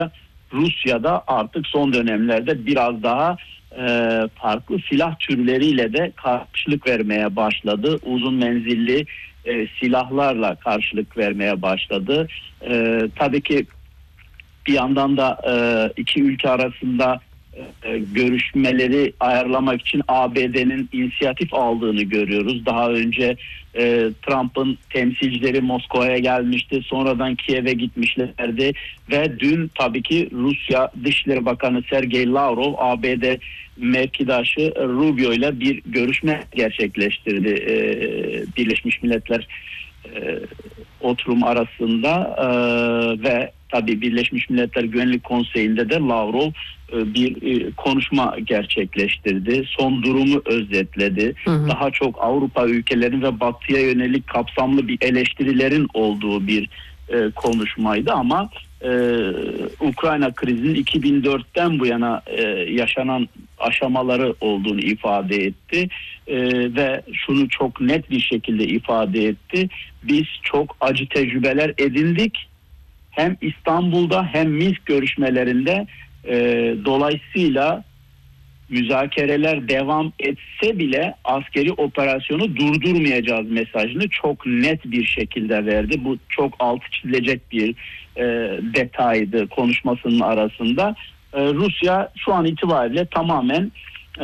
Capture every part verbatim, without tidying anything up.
Rusya'da artık son dönemlerde biraz daha e, farklı silah türleriyle de karşılık vermeye başladı. Uzun menzilli e, silahlarla karşılık vermeye başladı. E, tabii ki bir yandan da e, iki ülke arasında e, görüşmeleri ayarlamak için A B D'nin inisiyatif aldığını görüyoruz. Daha önce e, Trump'ın temsilcileri Moskova'ya gelmişti. Sonradan Kiev'e gitmişlerdi ve dün tabii ki Rusya Dışişleri Bakanı Sergey Lavrov A B D mevkidaşı Rubio ile bir görüşme gerçekleştirdi. E, Birleşmiş Milletler e, oturum arasında e, ve tabii Birleşmiş Milletler Güvenlik Konseyi'nde de Lavrov e, bir e, konuşma gerçekleştirdi. Son durumu özetledi. Hı hı. Daha çok Avrupa ülkelerinin ve Batı'ya yönelik kapsamlı bir eleştirilerin olduğu bir e, konuşmaydı ama e, Ukrayna krizinin iki bin dörtten bu yana e, yaşanan aşamaları olduğunu ifade etti e, ve şunu çok net bir şekilde ifade etti. Biz çok acı tecrübeler edindik. Hem İstanbul'da hem Minsk görüşmelerinde e, dolayısıyla müzakereler devam etse bile askeri operasyonu durdurmayacağız mesajını çok net bir şekilde verdi. Bu çok altı çizilecek bir e, detaydı konuşmasının arasında. E, Rusya şu an itibariyle tamamen e,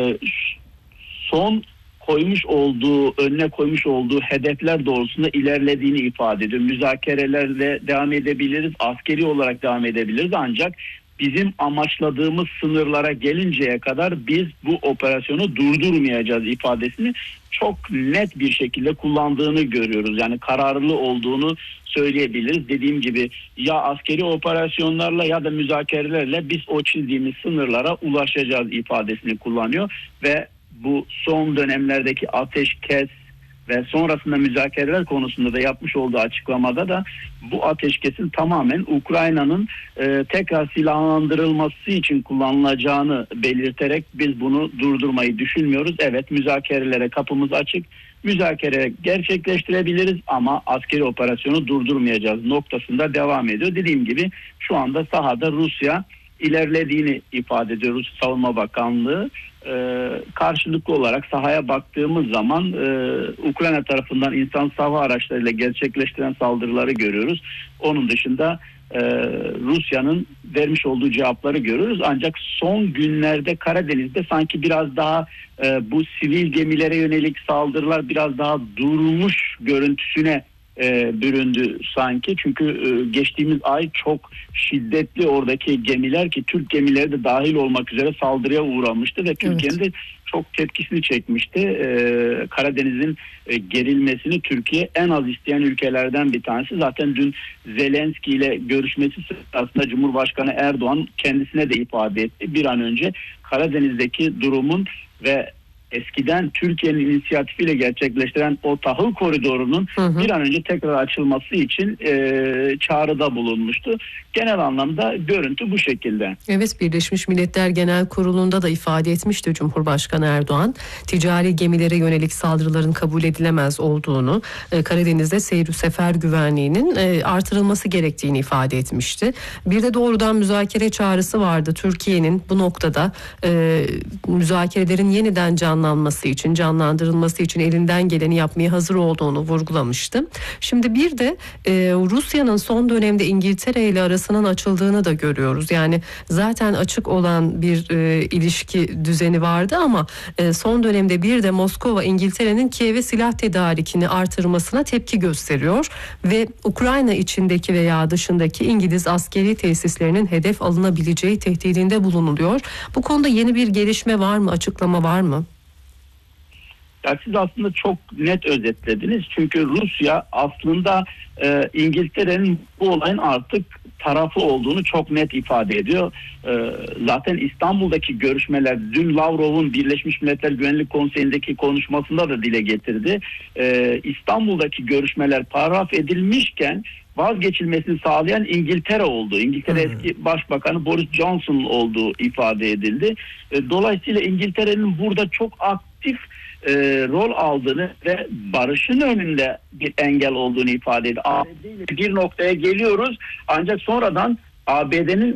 son koymuş olduğu, önüne koymuş olduğu hedefler doğrultusunda ilerlediğini ifade ediyor. Müzakerelerle devam edebiliriz, askeri olarak devam edebiliriz ancak bizim amaçladığımız sınırlara gelinceye kadar biz bu operasyonu durdurmayacağız ifadesini çok net bir şekilde kullandığını görüyoruz. Yani kararlı olduğunu söyleyebiliriz. Dediğim gibi ya askeri operasyonlarla ya da müzakerelerle biz o çizdiğimiz sınırlara ulaşacağız ifadesini kullanıyor ve bu son dönemlerdeki ateşkes ve sonrasında müzakereler konusunda da yapmış olduğu açıklamada da bu ateşkesin tamamen Ukrayna'nın e, tekrar silahlandırılması için kullanılacağını belirterek biz bunu durdurmayı düşünmüyoruz. Evet, müzakerelere kapımız açık. Müzakere gerçekleştirebiliriz ama askeri operasyonu durdurmayacağız noktasında devam ediyor. Dediğim gibi şu anda sahada Rusya ilerlediğini ifade ediyoruz. Savunma Bakanlığı e, karşılıklı olarak sahaya baktığımız zaman e, Ukrayna tarafından insan hava araçlarıyla gerçekleştiren saldırıları görüyoruz. Onun dışında e, Rusya'nın vermiş olduğu cevapları görüyoruz. Ancak son günlerde Karadeniz'de sanki biraz daha e, bu sivil gemilere yönelik saldırılar biraz daha durmuş görüntüsüne E, büründü sanki. Çünkü e, geçtiğimiz ay çok şiddetli oradaki gemiler ki Türk gemileri de dahil olmak üzere saldırıya uğramıştı ve Türkiye'nin evet. de çok tepkisini çekmişti. E, Karadeniz'in e, gerilmesini Türkiye en az isteyen ülkelerden bir tanesi. Zaten dün Zelenski ile görüşmesi sırasında Cumhurbaşkanı Erdoğan kendisine de ifade etti. Bir an önce Karadeniz'deki durumun ve eskiden Türkiye'nin inisiyatifiyle gerçekleştiren o tahıl koridorunun hı hı. bir an önce tekrar açılması için e, çağrıda bulunmuştu. Genel anlamda görüntü bu şekilde. Evet, Birleşmiş Milletler Genel Kurulu'nda da ifade etmişti Cumhurbaşkanı Erdoğan. Ticari gemilere yönelik saldırıların kabul edilemez olduğunu, e, Karadeniz'de seyir sefer güvenliğinin e, artırılması gerektiğini ifade etmişti. Bir de doğrudan müzakere çağrısı vardı Türkiye'nin bu noktada e, müzakerelerin yeniden can canlanması için, canlandırılması için elinden geleni yapmaya hazır olduğunu vurgulamıştı. Şimdi bir de e, Rusya'nın son dönemde İngiltere ile arasının açıldığını da görüyoruz. Yani zaten açık olan bir e, ilişki düzeni vardı ama e, son dönemde bir de Moskova İngiltere'nin Kiev'e silah tedarikini artırmasına tepki gösteriyor ve Ukrayna içindeki veya dışındaki İngiliz askeri tesislerinin hedef alınabileceği tehdidinde bulunuluyor. Bu konuda yeni bir gelişme var mı? Açıklama var mı? Ya siz aslında çok net özetlediniz. Çünkü Rusya aslında e, İngiltere'nin bu olayın artık tarafı olduğunu çok net ifade ediyor. E, zaten İstanbul'daki görüşmeler dün Lavrov'un Birleşmiş Milletler Güvenlik Konseyi'ndeki konuşmasında da dile getirdi. E, İstanbul'daki görüşmeler paragraf edilmişken vazgeçilmesini sağlayan İngiltere oldu. İngiltere hmm. eski Başbakanı Boris Johnson olduğu ifade edildi. E, dolayısıyla İngiltere'nin burada çok aktif E, rol aldığını ve barışın önünde bir engel olduğunu ifade ediyor. Bir noktaya geliyoruz ancak sonradan A B D'nin